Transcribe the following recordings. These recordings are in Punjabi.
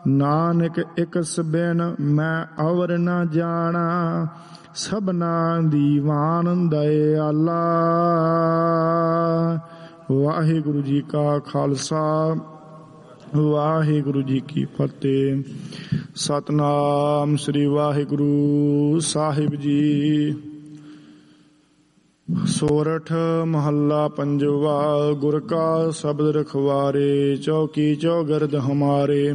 ਨਾਨਕ ਇਕਸ ਬਿਨ ਮੈਂ ਅਵਰ ਨ ਜਾਣਾ, ਸਭਨਾ ਦੀਵਾਨ ਦਇਆਲਾ। ਵਾਹਿਗੁਰੂ ਜੀ ਕਾ ਖਾਲਸਾ, ਵਾਹਿਗੁਰੂ ਜੀ ਕੀ ਫਤਿਹ। ਸਤਨਾਮ ਸ੍ਰੀ ਵਾਹਿਗੁਰੂ ਸਾਹਿਬ ਜੀ। ਸੋਰਠ ਮਹੱਲਾ ਪੰਜਵਾ। ਗੁਰ ਕਾ ਸ਼ਬਦ ਰਖਵਾਰੇ, ਚੌਕੀ ਚੌਗਿਰਦ ਹਮਾਰੇ।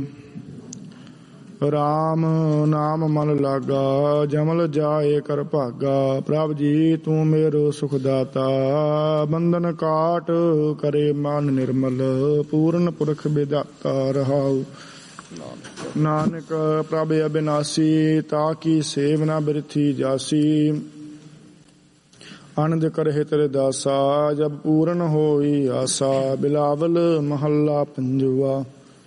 ਰਾਮ ਨਾਮ ਮਨ ਲਾਗਾ, ਜਮਲ ਜਾਏ ਕਰ ਭਾਗਾ। ਪ੍ਰਭ ਜੀ ਤੂੰ ਮੇਰੋ ਸੁਖ ਦਾਤਾ, ਬੰਧਨ ਕਾਟ ਕਰੇ ਮਨ ਨਿਰਮਲ। ਪੂਰਨ ਪੁਰਖ ਵਿਦਾਤਾ ਰਹਾਉ। ਨਾਨਕ ਪ੍ਰਭ ਅਬਿਨਾਸੀ, ਤਾਕੀ ਸੇਵ ਨਾ ਬਿਰਥੀ ਜਾਸੀ। ਆਨੰਦ ਕਰਹਿ ਤੇਰੇ ਦਾਸਾ, ਜਬ ਪੂਰਨ ਹੋਈ ਆਸਾ। ਬਿਲਾਵਲ ਮਹੱਲਾ ਪੰਜਵਾ।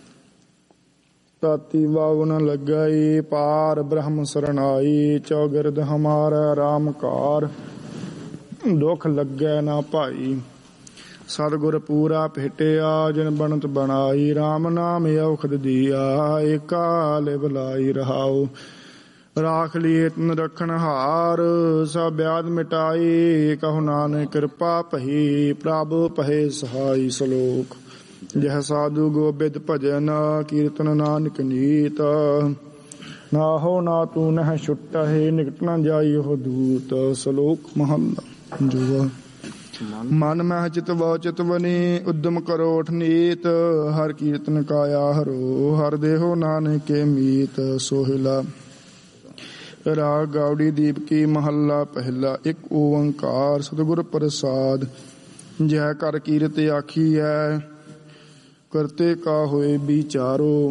ਤਾਤੀ ਵਾਵ ਨ ਲੱਗਈ, ਪਾਰ ਬ੍ਰਹਮ ਸਰਣਾਈ। ਚੌਗਿਰਦ ਹਮਾਰਾ ਰਾਮ ਕਾਰ, ਦੁਖ ਲੱਗੈ ਨਾ ਭਾਈ। ਸਤਿਗੁਰ ਪੂਰਾ ਭੇਟਿਆ, ਜਿਨ ਬਣਤ ਬਣਾਈ। ਰਾਮ ਨਾਮ ਔਖਦ ਦੀਆ, ਏਕਾ ਲਿਵ ਲਾਈ ਰਹਾਉ। ਰਾਖ ਲੀਏ ਤਨ ਰਖਣ ਹਾਰ, ਸਭ ਬਿਆਦ ਮਿਟਾਈ। ਕਹੋ ਨਾਨਕ ਕਿਰਪਾ ਭਈ, ਪ੍ਰਭ ਪਹਿ ਸਹਾਈ। ਸਲੋਕ। ਜਹ ਸਾਧੂ ਗੋਬਿੰਦ ਭਜਨ, ਕੀਰਤਨ ਨਾਨਕ ਨੀਤ। ਨਾਹੋ ਨਾ ਤੂੰ ਨਹਿ ਛੁਟਹਿ, ਨਿਕਟ ਨ ਜਾਈ ਉਹ ਦੂਤ। ਸਲੋਕ ਮਹੱਲਾ ਪੰਜਵਾ। ਮਨ ਮਹਿ ਚਿਤਵ ਚਿਤਵਨੀ, ਉਦਮ ਕਰੋ ਅਠਨੀਤ। ਹਰ ਕੀਰਤਨ ਕਾਇਆ ਹਰੋ, ਹਰ ਦੇਹੋ ਨਾਨਕ ਕੇ ਮੀਤ। ਸੋਹਿਲਾ। ਰਾਗ ਗਾਉੜੀ ਦੀਪਕੀ ਮਹੱਲਾ ਪਹਿਲਾ। ਇੱਕ ਓੰਕਾਰ ਸਤਿਗੁਰ ਪ੍ਰਸਾਦ। ਜੈ ਕਰ ਕੀਰਤ ਆਖੀਐ, ਕਰਤੇ ਕਾ ਹੋਏ ਵਿਚਾਰੋ।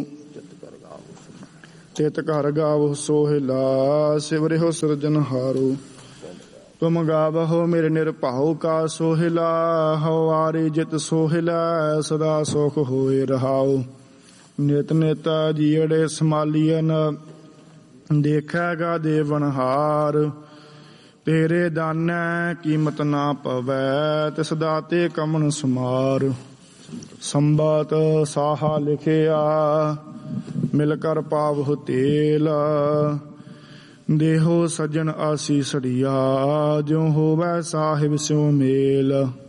ਤਿਤ ਘਰ ਗਾਵੋ ਸੋਹਿਲਾ, ਸਿਵਰਿਓ ਸਿਰਜਨਹਾਰੋ। ਤੁਮ ਗਾਵਹੁ ਮੇਰੇ ਨਿਰਭਉ ਕਾ ਸੋਹਿਲਾ। ਹਉ ਆਰੇ ਜਿਤ ਸੋਹਿਲਾ, ਸਦਾ ਸੁਖ ਹੋਏ ਰਹਾਉ। ਨਿਤ ਨਿਤ ਜੀਅੜੇ ਸਮਾਲੀਅਨ, ਦੇਖੈਗਾ ਦੇਵਨਹਾਰ। ਤੇਰੇ ਦਾਨੈ ਕੀਮਤ ਨਾ ਪਵੈ, ਤਿਸ ਦਾਤੇ ਕਮਨ ਸਮਾਰ। ਸੰਬਤ ਸਾਹਾ ਲਿਖਿਆ, ਮਿਲ ਕਰ ਪਾਵਹੁ ਤੇਲ। ਦੇਹੋ ਸੱਜਣ ਆਸੀਸੜੀਆ, ਜਿਉ ਹੋਵੈ ਸਾਹਿਬ ਸਿਉ ਮੇਲ।